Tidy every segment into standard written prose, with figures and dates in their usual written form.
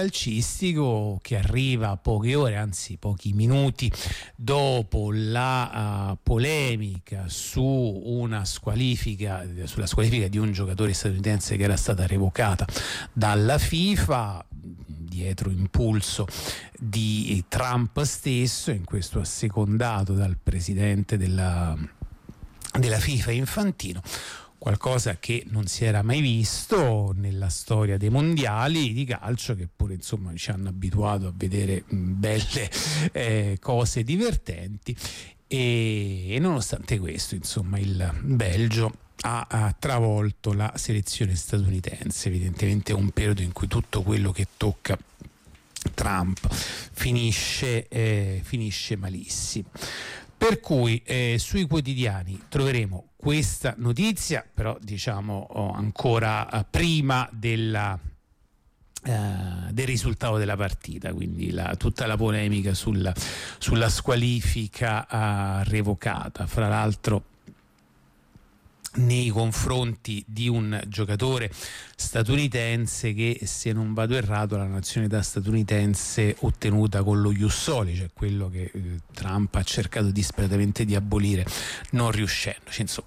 calcistico che arriva poche ore, anzi pochi minuti dopo la polemica sulla squalifica di un giocatore statunitense che era stata revocata dalla FIFA, dietro impulso di Trump stesso, in questo assecondato dal presidente della FIFA Infantino. Qualcosa che non si era mai visto nella storia dei mondiali di calcio, che pure insomma ci hanno abituato a vedere belle cose divertenti, e nonostante questo insomma il Belgio ha travolto la selezione statunitense. Evidentemente è un periodo in cui tutto quello che tocca Trump finisce malissimo. Per cui sui quotidiani troveremo questa notizia, però diciamo ancora prima del risultato della partita, quindi tutta la polemica sulla squalifica revocata, fra l'altro nei confronti di un giocatore statunitense che, se non vado errato, la nazionalità statunitense ottenuta con lo ius soli, cioè quello che Trump ha cercato disperatamente di abolire non riuscendoci. Insomma,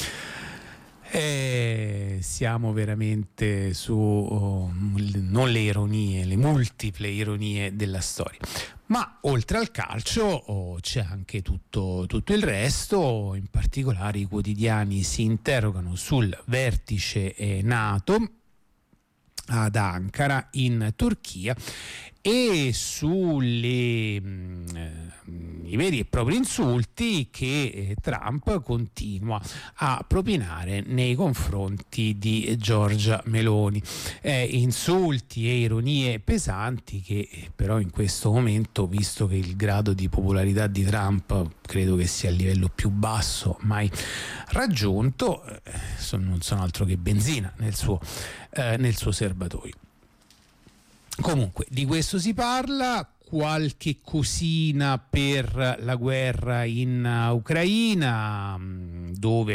siamo veramente su non le ironie, le multiple ironie della storia. Ma oltre al calcio c'è anche tutto il resto. In particolare i quotidiani si interrogano sul vertice NATO ad Ankara in Turchia e i veri e propri insulti che Trump continua a propinare nei confronti di Giorgia Meloni, insulti e ironie pesanti che però in questo momento, visto che il grado di popolarità di Trump credo che sia il livello più basso mai raggiunto, non sono altro che benzina nel suo serbatoio. Comunque di questo si parla. Qualche cosina per la guerra in Ucraina, dove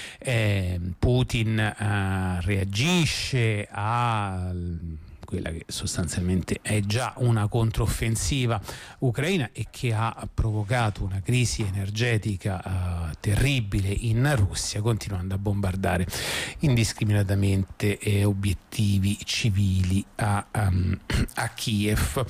Putin reagisce a quella che sostanzialmente è già una controffensiva ucraina e che ha provocato una crisi energetica terribile in Russia, continuando a bombardare indiscriminatamente obiettivi civili a Kiev.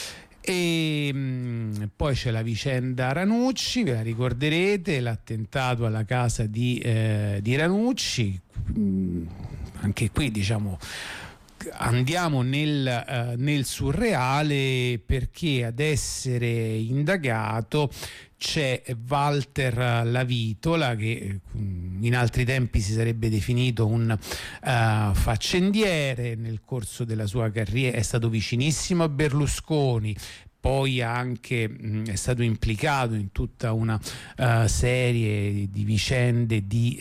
E poi c'è la vicenda Ranucci, ve la ricorderete, l'attentato alla casa di Ranucci. Anche qui diciamo andiamo nel surreale, perché ad essere indagato c'è Walter Lavitola, che in altri tempi si sarebbe definito un faccendiere. Nel corso della sua carriera è stato vicinissimo a Berlusconi, poi anche è stato implicato in tutta una serie di vicende di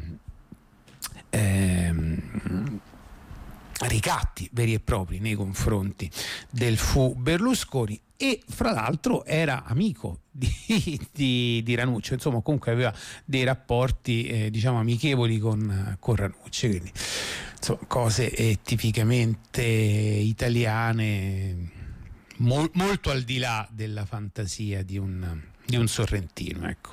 ricatti veri e propri nei confronti del fu Berlusconi, e fra l'altro era amico di Ranucci, insomma comunque aveva dei rapporti diciamo amichevoli con Ranucci, quindi insomma cose tipicamente italiane, molto al di là della fantasia di un Sorrentino, ecco.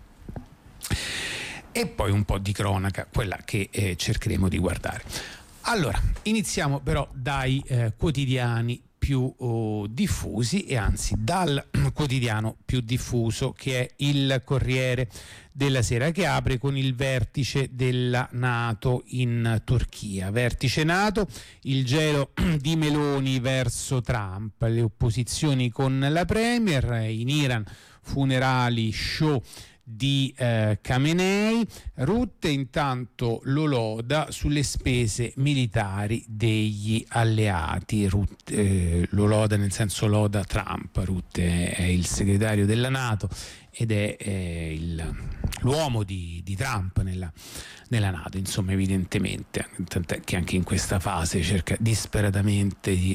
E poi un po' di cronaca, quella che cercheremo di guardare. Allora, iniziamo però dai quotidiani più diffusi, e anzi dal quotidiano più diffuso, che è il Corriere della Sera, che apre con il vertice della NATO in Turchia. Vertice NATO, il gelo di Meloni verso Trump, le opposizioni con la Premier, in Iran funerali, show di Khamenei. Rutte intanto lo loda sulle spese militari degli alleati. Rutte lo loda nel senso loda Trump. Rutte è il segretario della NATO ed è l'uomo di Trump nella NATO, insomma, evidentemente, tant'è che anche in questa fase cerca disperatamente di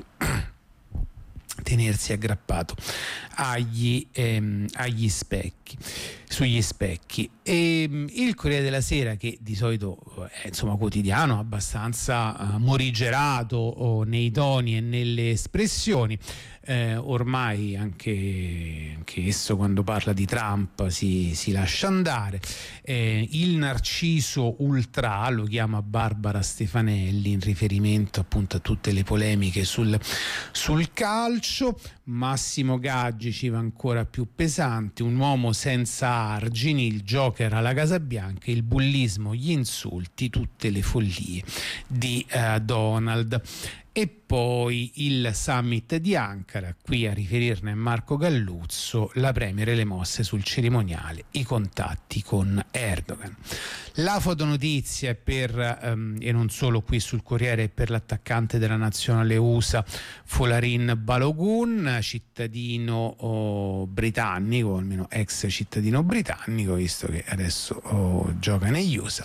tenersi aggrappato agli specchi. sugli specchi. E il Corriere della Sera, che di solito è insomma quotidiano, abbastanza morigerato nei toni e nelle espressioni, ormai anche esso quando parla di Trump si lascia andare. Il narciso ultra lo chiama Barbara Stefanelli, in riferimento appunto a tutte le polemiche sul calcio. Massimo Gaggi ci va ancora più pesante: un uomo senza argini, il Joker alla Casa Bianca, il bullismo, gli insulti, tutte le follie di Donald. E poi il summit di Ankara, qui a riferirne Marco Galluzzo, la premier e le mosse sul cerimoniale, i contatti con Erdogan. La fotonotizia è per, e non solo qui sul Corriere, è per l'attaccante della nazionale USA Folarin Balogun, cittadino britannico, o almeno ex cittadino britannico, visto che adesso gioca negli USA.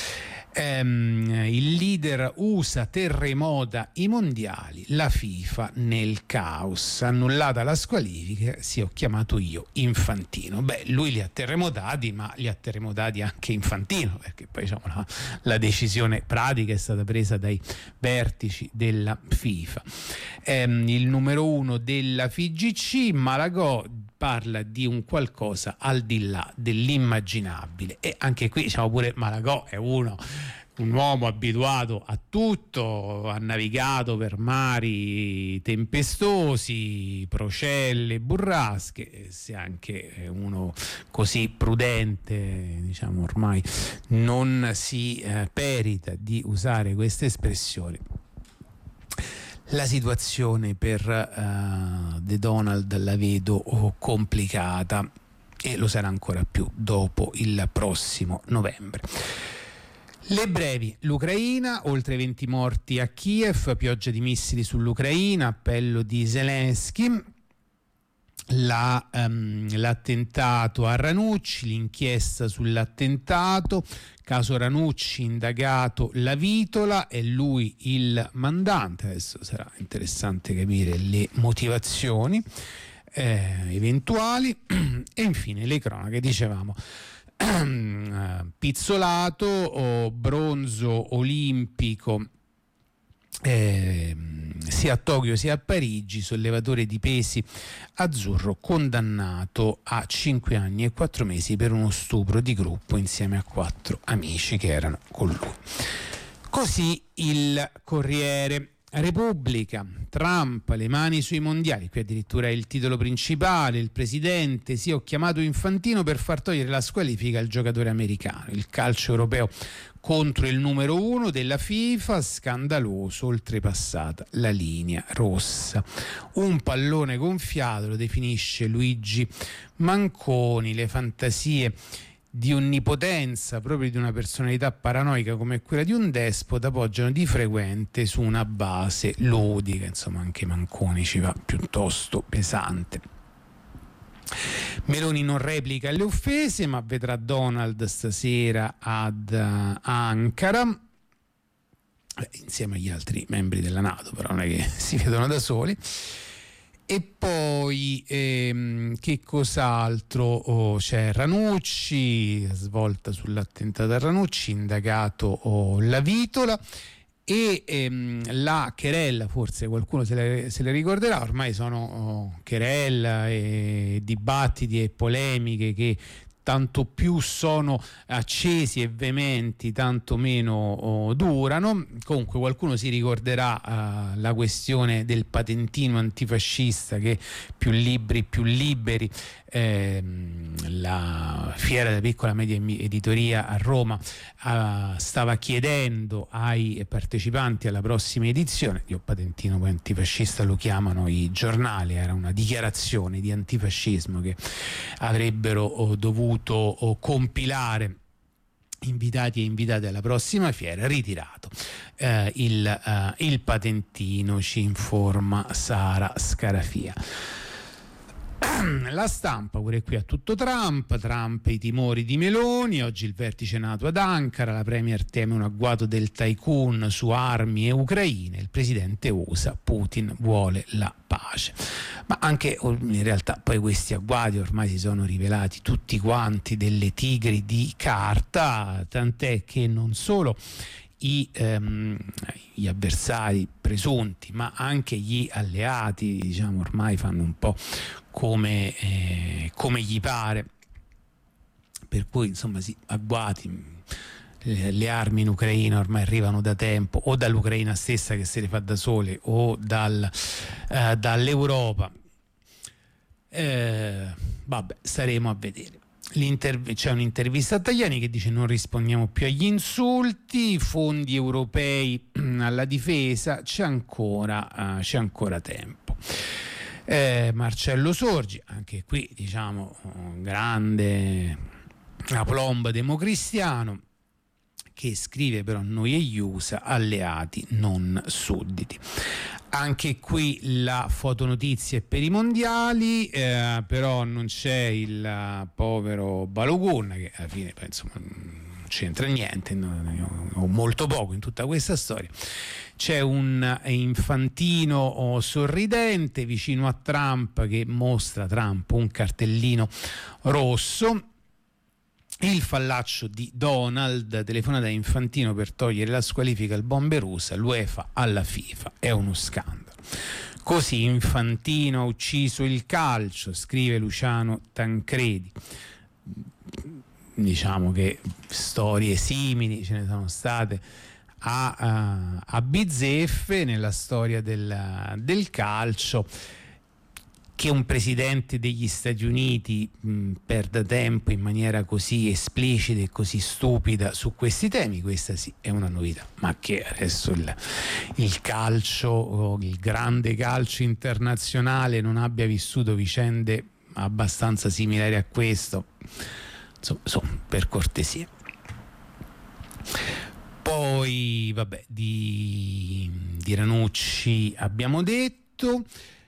Il leader USA terremota i mondiali, la FIFA nel caos, annullata la squalifica, sì, ho chiamato io Infantino. Beh, lui li ha terremotati, ma li ha terremotati anche Infantino, perché poi diciamo la decisione pratica è stata presa dai vertici della FIFA. Il numero 1 della FIGC, Malagò, parla di un qualcosa al di là dell'immaginabile, e anche qui diciamo pure Malagò è un uomo abituato a tutto, ha navigato per mari tempestosi, procelle burrasche, se anche uno così prudente, diciamo, ormai non si perita di usare queste espressioni. La situazione per The Donald la vedo complicata, e lo sarà ancora più dopo il prossimo novembre. Le brevi: l'Ucraina, oltre 20 morti a Kiev, pioggia di missili sull'Ucraina, appello di Zelensky. L'attentato a Ranucci, l'inchiesta sull'attentato, caso Ranucci, indagato La Vitola, è lui il mandante. Adesso sarà interessante capire le motivazioni eventuali. E infine le cronache, dicevamo, Pizzolato, bronzo olimpico sia a Tokyo sia a Parigi, sollevatore di pesi azzurro condannato a 5 anni e 4 mesi per uno stupro di gruppo insieme a 4 amici che erano con lui. Così il Corriere. Repubblica, Trump, le mani sui mondiali, qui addirittura è il titolo principale. Il presidente: sì, ho chiamato Infantino per far togliere la squalifica al giocatore americano. Il calcio europeo contro il numero 1 della FIFA, scandaloso, oltrepassata la linea rossa. Un pallone gonfiato, lo definisce Luigi Manconi. Le fantasie di onnipotenza proprio di una personalità paranoica come quella di un despota poggiano di frequente su una base ludica. Insomma, anche Manconi ci va piuttosto pesante. Meloni non replica le offese, ma vedrà Donald stasera ad Ankara insieme agli altri membri della NATO, però non è che si vedono da soli. E poi che cos'altro? C'è Ranucci, svolta sull'attentato a Ranucci, indagato La Vitola, e la querella, forse qualcuno se le ricorderà, ormai sono querella e dibattiti e polemiche che tanto più sono accesi e veementi, tanto meno durano. Comunque qualcuno si ricorderà la questione del patentino antifascista che più libri più liberi, la Fiera della Piccola Media Editoria a Roma stava chiedendo ai partecipanti alla prossima edizione. Io patentino poi antifascista lo chiamano i giornali, era una dichiarazione di antifascismo che avrebbero dovuto compilare invitati e invitate alla prossima fiera. Ritirato il patentino, ci informa Sara Scarafia. La Stampa pure qui a tutto Trump e i timori di Meloni. Oggi il vertice NATO ad Ankara, la premier teme un agguato del tycoon su armi e Ucraina, il presidente USA: Putin vuole la pace. ma anche in realtà poi questi agguati ormai si sono rivelati tutti quanti delle tigri di carta, tant'è che non solo gli avversari presunti, ma anche gli alleati, diciamo, ormai fanno un po' come gli pare, per cui insomma agguati. Le armi in Ucraina ormai arrivano da tempo, o dall'Ucraina stessa che se le fa da sole, o dall'Europa. Vabbè, staremo a vedere. C'è un'intervista a Tajani che dice: non rispondiamo più agli insulti, fondi europei alla difesa, c'è ancora tempo. Marcello Sorgi, anche qui diciamo grande aplomb democristiano, che scrive però: noi e gli USA alleati, non sudditi. Anche qui la fotonotizia è per i mondiali, però non c'è il povero Balogun, che alla fine insomma non c'entra niente, o molto poco in tutta questa storia. C'è un Infantino sorridente vicino a Trump, che mostra Trump un cartellino rosso. Il fallaccio di Donald, telefonata a Infantino per togliere la squalifica al bomber USA, l'UEFA alla FIFA, è uno scandalo. Così Infantino ha ucciso il calcio, scrive Luciano Tancredi. Diciamo che storie simili ce ne sono state a bizzeffe nella storia del calcio. Che un presidente degli Stati Uniti perda tempo in maniera così esplicita e così stupida su questi temi, questa sì è una novità, ma che adesso il calcio, il grande calcio internazionale, non abbia vissuto vicende abbastanza similari a questo, insomma, per cortesia. Poi vabbè, di Ranucci abbiamo detto.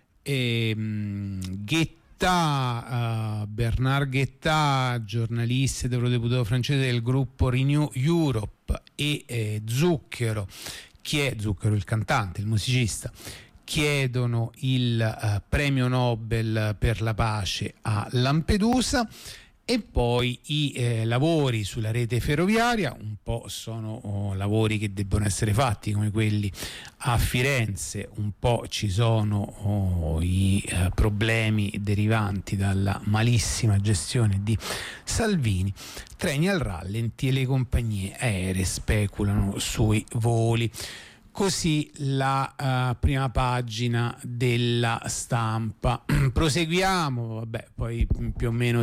Bernard Guetta, giornalista ed eurodeputato francese del gruppo Renew Europe, e Zucchero, il cantante, il musicista, chiedono il premio Nobel per la pace a Lampedusa. E poi i lavori sulla rete ferroviaria, un po' sono lavori che debbono essere fatti come quelli a Firenze, un po' ci sono i problemi derivanti dalla malissima gestione di Salvini. Treni al rallenti e le compagnie aeree speculano sui voli. Così la prima pagina della Stampa. Proseguiamo, vabbè, poi più o meno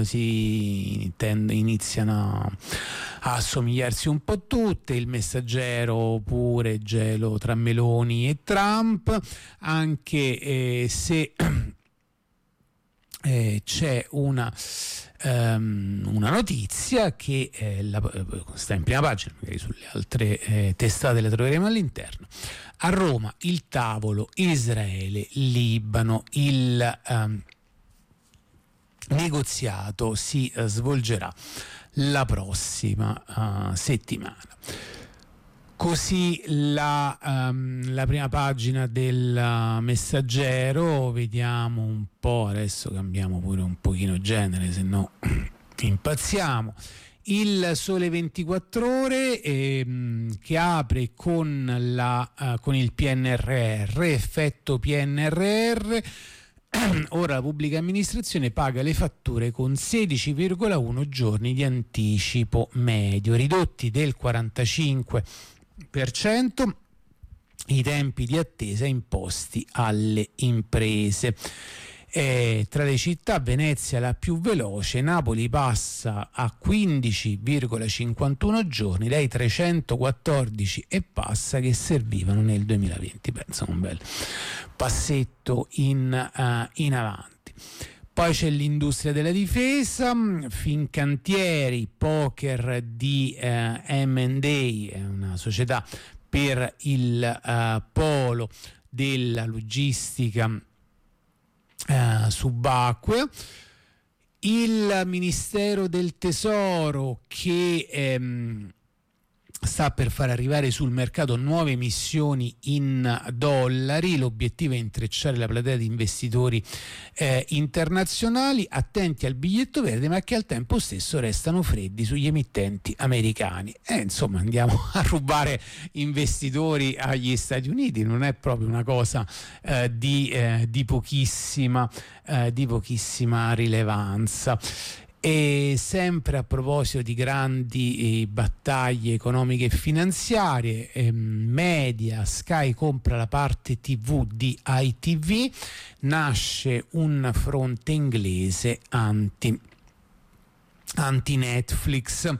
iniziano a assomigliarsi un po' tutte. Il Messaggero pure, gelo tra Meloni e Trump, anche se c'è una notizia che sta in prima pagina, magari sulle altre testate la troveremo all'interno. A Roma il tavolo Israele-Libano, il negoziato si svolgerà la prossima settimana. Così la prima pagina del Messaggero, vediamo un po', adesso cambiamo pure un pochino genere, se no impazziamo. Il Sole 24 Ore che apre con il PNRR, effetto PNRR. Ora la pubblica amministrazione paga le fatture con 16,1 giorni di anticipo medio, ridotti del 45% i tempi di attesa imposti alle imprese. Tra le città Venezia la più veloce, Napoli passa a 15,51 giorni dai 314 e passa che servivano nel 2020. Penso un bel passetto in avanti. Poi c'è l'industria della difesa, Fincantieri, poker di M&A, è una società per il polo della logistica subacquea. Il Ministero del Tesoro che sta per far arrivare sul mercato nuove emissioni in dollari. L'obiettivo è intrecciare la platea di investitori internazionali attenti al biglietto verde, ma che al tempo stesso restano freddi sugli emittenti americani. Insomma, andiamo a rubare investitori agli Stati Uniti, non è proprio una cosa di pochissima rilevanza. E sempre a proposito di grandi battaglie economiche e finanziarie, Media, Sky compra la parte TV di ITV, nasce un fronte inglese anti-Netflix.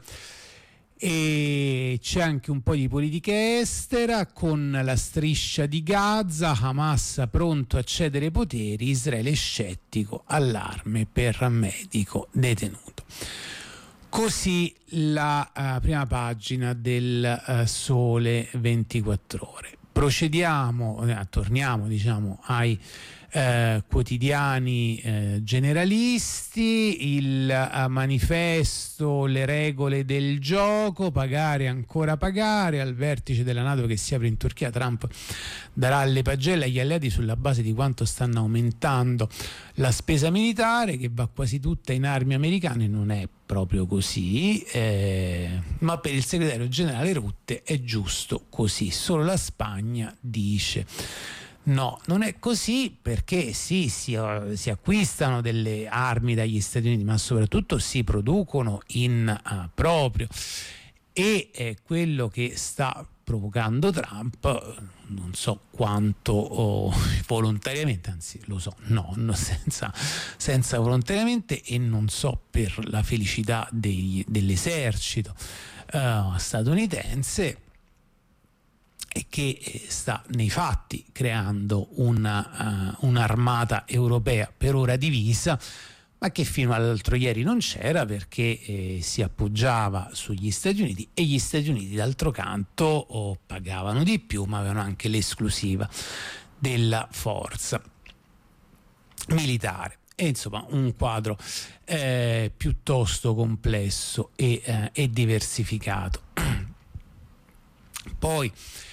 E c'è anche un po' di politica estera con la striscia di Gaza, Hamas pronto a cedere poteri, Israele scettico, allarme per medico detenuto. Così la prima pagina del Sole 24 Ore. Torniamo ai quotidiani generalisti. Il Manifesto, le regole del gioco, pagare ancora pagare. Al vertice della NATO che si apre in Turchia, Trump darà le pagelle agli alleati sulla base di quanto stanno aumentando la spesa militare, che va quasi tutta in armi americane. Non è proprio così, ma per il segretario generale Rutte è giusto così. Solo la Spagna dice no, non è così, perché sì, si acquistano delle armi dagli Stati Uniti, ma soprattutto si producono in proprio, e quello che sta provocando Trump, non so quanto volontariamente, anzi lo so, senza volontariamente, e non so per la felicità dell'esercito statunitense, e che sta nei fatti creando un'armata europea per ora divisa, ma che fino all'altro ieri non c'era, perché si appoggiava sugli Stati Uniti, e gli Stati Uniti d'altro canto pagavano di più, ma avevano anche l'esclusiva della forza militare. E insomma un quadro piuttosto complesso e diversificato. Poi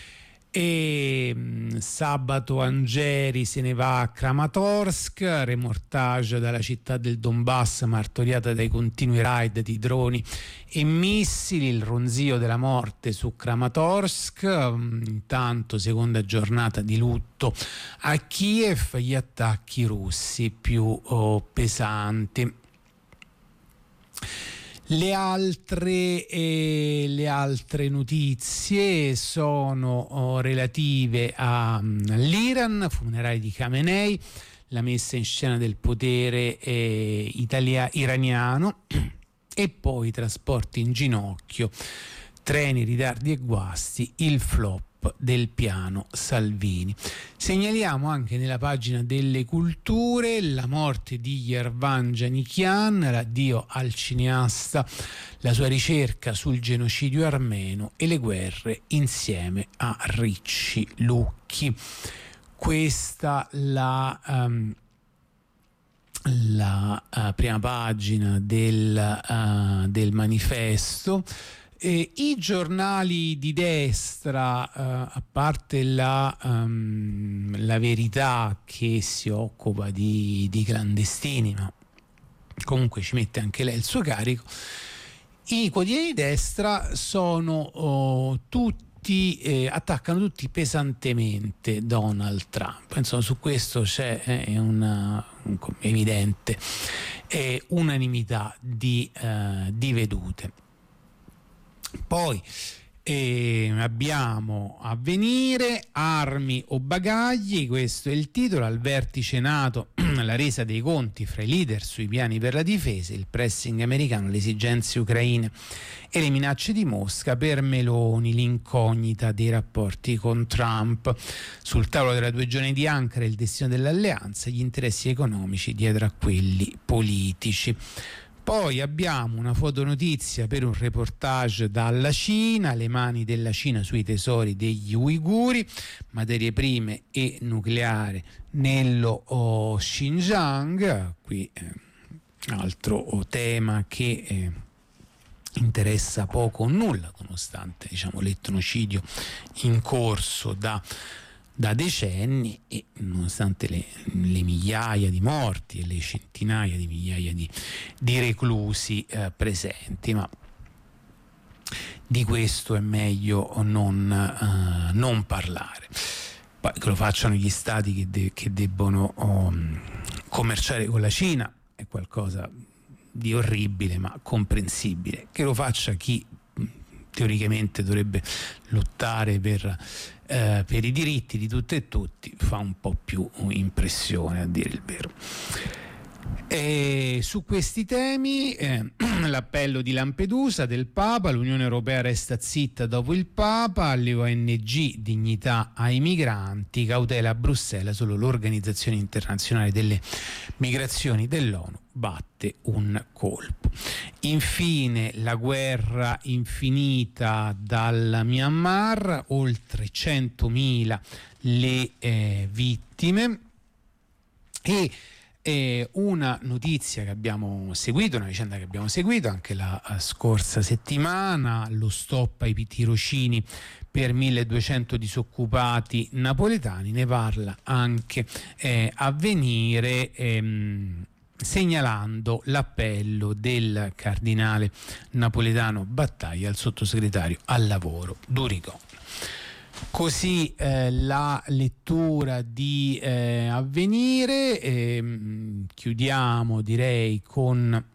sabato Angeri se ne va a Kramatorsk, reportage dalla città del Donbass martoriata dai continui raid di droni e missili, il ronzio della morte su Kramatorsk. Intanto seconda giornata di lutto a Kiev, gli attacchi russi più pesanti. Le altre notizie sono relative all'Iran, funerali di Khamenei, la messa in scena del potere iraniano, e poi trasporti in ginocchio, treni, ritardi e guasti, il flop del piano Salvini. Segnaliamo anche nella pagina delle culture la morte di Yervan Gianikian, l'addio al cineasta, la sua ricerca sul genocidio armeno e le guerre insieme a Ricci Lucchi. Questa la prima pagina del Manifesto. I giornali di destra, a parte la Verità, che si occupa di clandestini, ma comunque ci mette anche lei il suo carico, i quotidiani di destra sono tutti attaccano tutti pesantemente Donald Trump. Insomma, su questo c'è una evidente unanimità di vedute. Poi abbiamo Avvenire, armi o bagagli, questo è il titolo. Al vertice NATO la resa dei conti fra i leader sui piani per la difesa, il pressing americano, le esigenze ucraine e le minacce di Mosca. Per Meloni l'incognita dei rapporti con Trump. Sul tavolo della 2 giorni di Ankara il destino dell'alleanza, gli interessi economici dietro a quelli politici. Poi abbiamo una fotonotizia per un reportage dalla Cina, le mani della Cina sui tesori degli uiguri, materie prime e nucleare nello Xinjiang. Qui altro tema che interessa poco o nulla, nonostante, diciamo, l'etnocidio in corso da decenni e nonostante le migliaia di morti e le centinaia di migliaia di reclusi presenti. Ma di questo è meglio non parlare. Poi che lo facciano gli stati che debbono commerciare con la Cina è qualcosa di orribile ma comprensibile. Che lo faccia chi teoricamente dovrebbe lottare per i diritti di tutte e tutti fa un po' più impressione, a dire il vero. E su questi temi l'appello di Lampedusa del Papa, l'Unione Europea resta zitta dopo il Papa, le ONG dignità ai migranti, cautela a Bruxelles, solo l'Organizzazione Internazionale delle Migrazioni dell'ONU batte un colpo. Infine la guerra infinita dal Myanmar, oltre 100.000 le vittime e una notizia che abbiamo seguito, una vicenda che abbiamo seguito anche la scorsa settimana, lo stop ai tirocini per 1200 disoccupati napoletani. Ne parla anche Avvenire, segnalando l'appello del cardinale napoletano Battaglia al sottosegretario al lavoro Durigon. Così la lettura di Avvenire. Chiudiamo, direi, con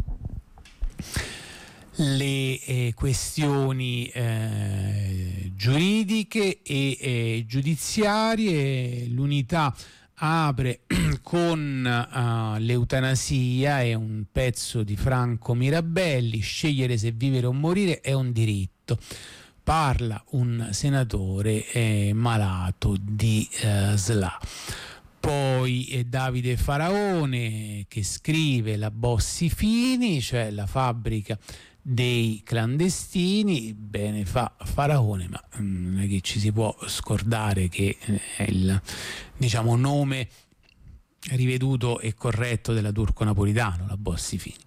le questioni giuridiche e giudiziarie. L'Unità apre con l'eutanasia, è un pezzo di Franco Mirabelli: scegliere se vivere o morire è un diritto. Parla un senatore malato di SLA. Poi Davide Faraone che scrive La Bossi-Fini, cioè la fabbrica dei clandestini. Bene fa Faraone, ma non è che ci si può scordare che è il, diciamo, nome riveduto e corretto della Turco Napolitano, La Bossi-Fini.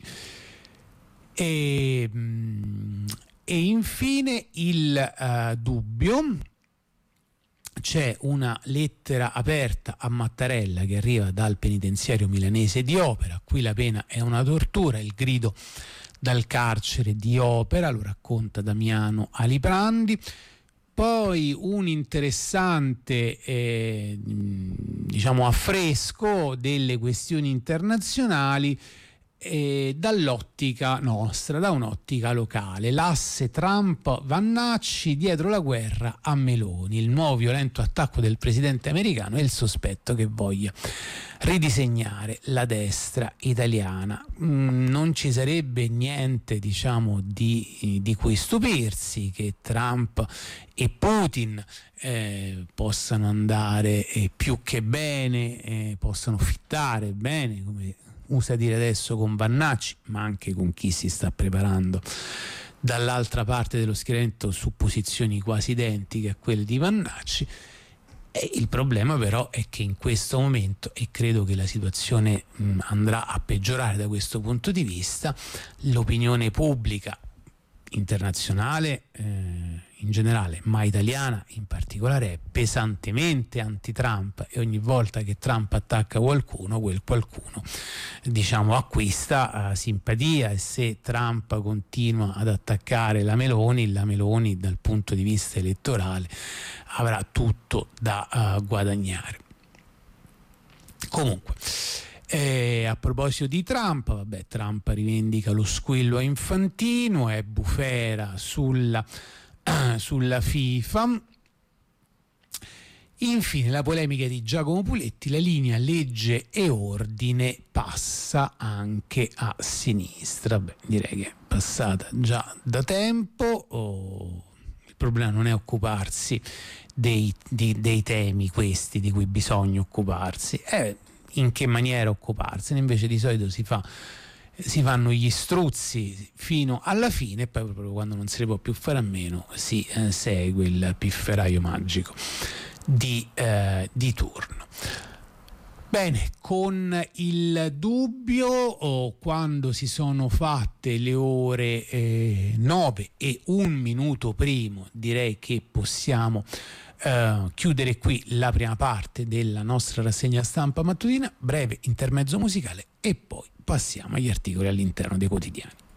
E infine il dubbio. C'è una lettera aperta a Mattarella che arriva dal penitenziario milanese di Opera. Qui la pena è una tortura, il grido dal carcere di Opera, lo racconta Damiano Aliprandi. Poi un interessante diciamo affresco delle questioni internazionali dall'ottica nostra, da un'ottica locale. L'asse Trump-Vannacci dietro la guerra a Meloni, il nuovo violento attacco del presidente americano e il sospetto che voglia ridisegnare la destra italiana. Non ci sarebbe niente, diciamo, di cui stupirsi che Trump e Putin possano andare più che bene, possano fittare bene, come usa dire adesso, con Vannacci, ma anche con chi si sta preparando dall'altra parte dello schieramento su posizioni quasi identiche a quelle di Vannacci. E il problema però è che in questo momento, e credo che la situazione andrà a peggiorare da questo punto di vista, l'opinione pubblica internazionale in generale, ma italiana in particolare, è pesantemente anti-Trump, e ogni volta che Trump attacca qualcuno, quel qualcuno, diciamo, acquista simpatia, e se Trump continua ad attaccare la Meloni dal punto di vista elettorale avrà tutto da guadagnare. Comunque, a proposito di Trump, Trump rivendica lo squillo a Infantino, è bufera sulla FIFA. Infine la polemica di Giacomo Puletti: la linea legge e ordine passa anche a sinistra. Direi che è passata già da tempo. Il problema non è occuparsi dei temi questi di cui bisogna occuparsi, è in che maniera occuparsene. Invece di solito si fanno gli struzzi fino alla fine, e poi proprio quando non se ne può più fare a meno si segue il pifferaio magico di turno. Bene, con il dubbio, quando si sono fatte le ore 9 e un minuto primo, direi che possiamo chiudere qui la prima parte della nostra rassegna stampa mattutina, breve intermezzo musicale e poi passiamo agli articoli all'interno dei quotidiani.